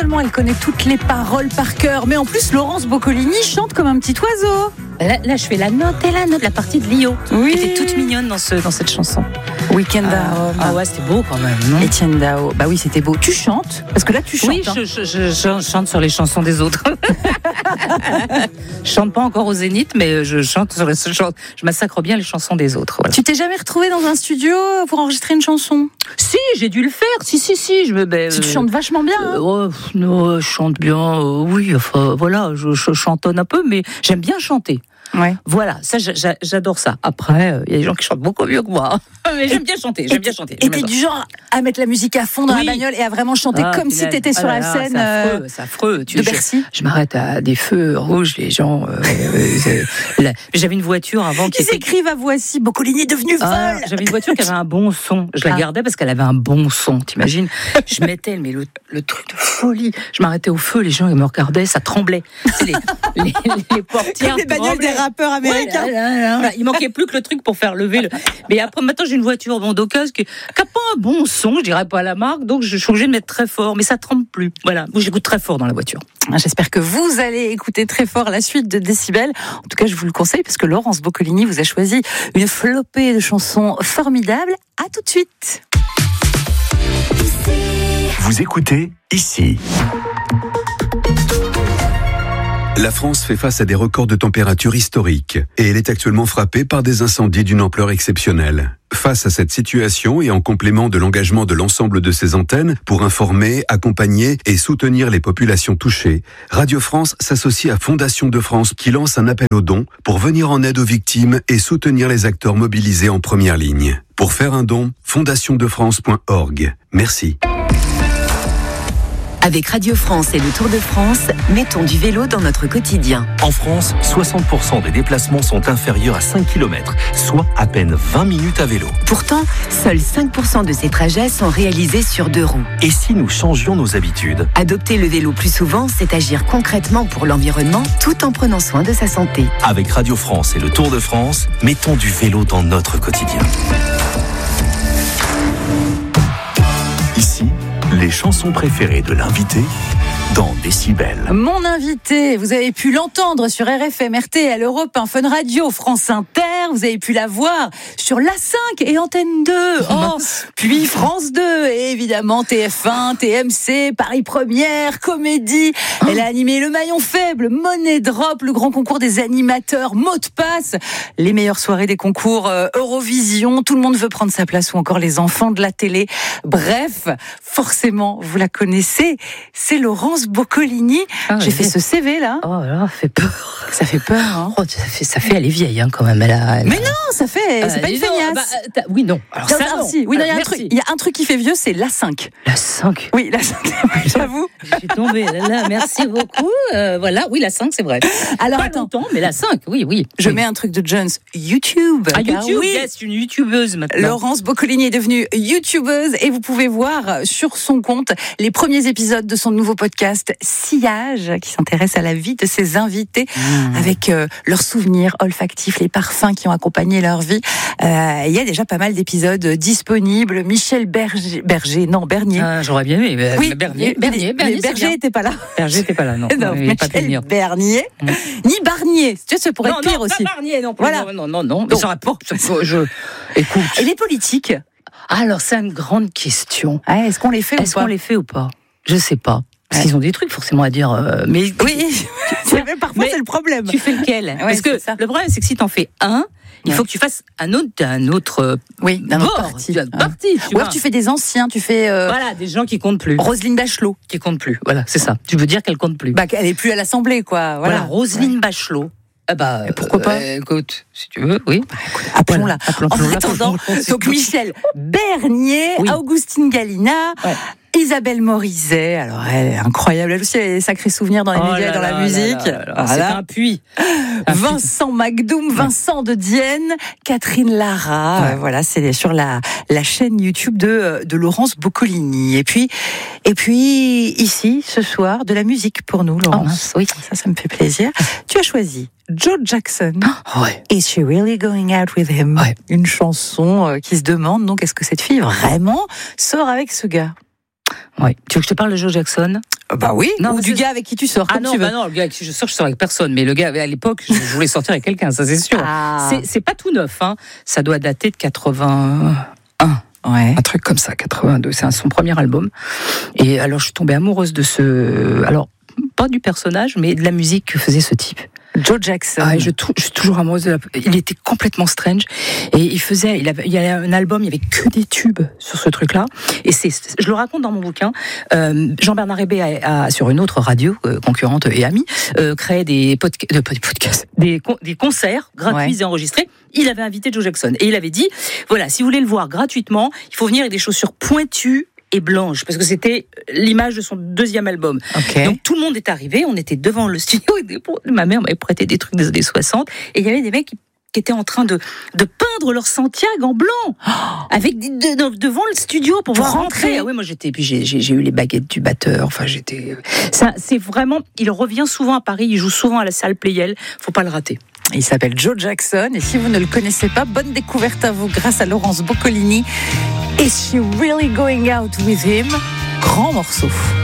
seulement elle connaît toutes les paroles par cœur, mais en plus Laurence Boccolini chante comme un petit oiseau. Là, je fais la note et la note, la partie de Lio. Oui. Elle était toute mignonne dans cette chanson. Weekend Home. Ah ouais, c'était beau quand même, non? Etienne Dao. Bah oui, c'était beau. Tu chantes? Parce que là, tu chantes. Oui, je chante sur les chansons des autres. Je chante pas encore au Zénith, mais je chante sur je massacre bien les chansons des autres. Voilà. Tu t'es jamais retrouvé dans un studio pour enregistrer une chanson? Si, j'ai dû le faire. Si. Tu chantes vachement bien. Hein. Je chante bien. Oui, enfin voilà, je chantonne un peu, mais j'aime bien chanter. Ouais. Voilà, ça j'adore ça. Après, il y a des gens qui chantent beaucoup mieux que moi. Mais j'aime bien chanter. Et t'es du genre à mettre la musique à fond dans la bagnole et à vraiment chanter comme si t'étais sur la scène c'est affreux. de Bercy. Je m'arrête à des feux rouges, les gens. J'avais une voiture avant qui s'écrivent à Voici, Boccolini est devenue folle. J'avais une voiture qui avait un bon son. Je la gardais parce qu'elle avait un bon son. T'imagines? Je mettais le truc de folie. Je m'arrêtais au feu, les gens ils me regardaient, ça tremblait. Les portières. Comme les bagnoles des rappeurs américains. Ouais, il manquait plus que le truc pour faire lever le. Mais après, maintenant, j'ai une voiture d'occasion qui n'a pas un bon son, je dirais pas la marque, donc je suis obligée de mettre très fort, mais ça tremble plus. Voilà, moi j'écoute très fort dans la voiture. J'espère que vous allez écouter très fort la suite de Décibel. En tout cas, je vous le conseille parce que Laurence Boccolini vous a choisi une flopée de chansons formidables. À tout de suite. Vous écoutez Ici. La France fait face à des records de température historiques et elle est actuellement frappée par des incendies d'une ampleur exceptionnelle. Face à cette situation et en complément de l'engagement de l'ensemble de ses antennes pour informer, accompagner et soutenir les populations touchées, Radio France s'associe à Fondation de France qui lance un appel aux dons pour venir en aide aux victimes et soutenir les acteurs mobilisés en première ligne. Pour faire un don, fondationdefrance.org. Merci. Avec Radio France et le Tour de France, mettons du vélo dans notre quotidien. En France, 60% des déplacements sont inférieurs à 5 km, soit à peine 20 minutes à vélo. Pourtant, seuls 5% de ces trajets sont réalisés sur 2 roues. Et si nous changions nos habitudes? Adopter le vélo plus souvent, c'est agir concrètement pour l'environnement tout en prenant soin de sa santé. Avec Radio France et le Tour de France, mettons du vélo dans notre quotidien. Ici, les chansons préférées de l'invité dans Décibel. Mon invité, vous avez pu l'entendre sur RFM, RTL, Europe 1, Fun Radio, France Inter. Vous avez pu la voir sur l'A5 et Antenne 2. Puis France 2 et évidemment TF1, TMC, Paris Première, Comédie. Elle a animé Le Maillon Faible, Money Drop, le grand concours des animateurs, Mot de Passe, les meilleures soirées des concours Eurovision. Tout le monde veut prendre sa place ou encore les enfants de la télé. Bref, forcément, vous la connaissez. C'est Laurence Boccolini. J'ai fait ce CV là. Oh là, fait peur. Ça fait peur. Hein. Oh, ça fait, elle est vieille hein, quand même. Mais non, ça fait. C'est pas une feignasse. Oui, non. Alors ça, non. Si. Oui, non, il y a un truc qui fait vieux, c'est l'A5. L'A5. Oui, l'A5. J'avoue. Je suis tombée. Là, merci beaucoup. Voilà, oui, l'A5, c'est vrai. Alors pas longtemps, mais l'A5, oui. Je mets un truc de Jones. YouTube. YouTube. Oui. Yes, une YouTubeuse maintenant. Laurence Boccolini est devenue YouTubeuse et vous pouvez voir sur son compte les premiers épisodes de son nouveau podcast Sillage, qui s'intéresse à la vie de ses invités avec leurs souvenirs olfactifs, les parfums qui ont accompagné leur vie. Il y a déjà pas mal d'épisodes disponibles. Michel Bernier. J'aurais bien aimé. Oui, Bernier, Berger n'était pas là. Berger n'était pas là, non. Non, Michel Bernier, ni Barnier. Tu sais, ça pourrait être pire aussi. Non, pas Barnier non plus. Voilà. Non. Mais ça rapporte. Écoute. Et les politiques? Alors, c'est une grande question. Est-ce qu'on les fait ou pas? Je sais pas. Parce qu'ils ont des trucs forcément à dire. Mais oui, parfois c'est le problème. Tu fais lequel? Parce que le problème, c'est que si t'en fais un, il faut que tu fasses un autre d'un autre parti. Ou alors tu fais des anciens, tu fais voilà, des gens qui comptent plus. Roselyne Bachelot qui compte plus. Voilà, c'est ça. Tu veux dire qu'elle compte plus. Elle est plus à l'Assemblée, quoi. Voilà, Roselyne Bachelot. Pourquoi pas? Écoute, si tu veux, oui. Appelons-la. En attendant, donc Michel Bernier, Augustine Galina. Isabelle Morizet, alors elle est incroyable, elle aussi a des sacrés souvenirs dans les médias et dans la musique. C'est un puits. Vincent Macdoum, Vincent de Dienne, Catherine Lara, voilà, c'est sur la chaîne YouTube de Laurence Boccolini. Et puis ici ce soir de la musique pour nous, Laurence. Oui, ça me fait plaisir. Tu as choisi Joe Jackson. Is she really going out with him? Une chanson qui se demande donc est-ce que cette fille vraiment sort avec ce gars? Ouais. Tu veux que je te parle de Joe Jackson? Bah oui. Non, ou du gars avec qui tu sors. Ah comme non, tu veux. non, le gars avec qui je sors avec personne. Mais le gars, à l'époque, je voulais sortir avec quelqu'un, ça c'est sûr. Ah. C'est pas tout neuf, hein. Ça doit dater de 81. Ouais. Un truc comme ça, 82. C'est son premier album. Et alors, je suis tombée amoureuse de ce. Alors, pas du personnage, mais de la musique que faisait ce type. Joe Jackson. Ah, je suis toujours amoureuse de la. Il était complètement strange. Et il y avait un album, il y avait que des tubes sur ce truc-là. Et je le raconte dans mon bouquin. Jean-Bernard Hébé a sur une autre radio concurrente et amie créé des podcasts, des concerts gratuits et enregistrés. Il avait invité Joe Jackson et il avait dit voilà, si vous voulez le voir gratuitement, il faut venir avec des chaussures pointues et blanche, parce que c'était l'image de son deuxième album. Okay. Donc tout le monde est arrivé, on était devant le studio, et ma mère m'avait prêté des trucs des années 60, et il y avait des mecs qui étaient en train de peindre leur Santiago en blanc, avec devant le studio pour pouvoir rentrer. Ah oui, moi j'ai eu les baguettes du batteur, enfin c'est vraiment, il revient souvent à Paris, il joue souvent à la salle Playel, faut pas le rater. Il s'appelle Joe Jackson, et si vous ne le connaissez pas, bonne découverte à vous grâce à Laurence Boccolini. Is She Really Going Out With Him? Grand morceau.